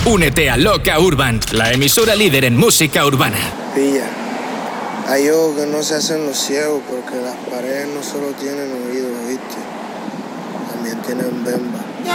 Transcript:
Únete a Loca Urban, la emisora líder en música urbana. Pilla, hay ojos que no se hacen los ciegos porque las paredes no solo tienen oídos, ¿viste? También tienen bemba.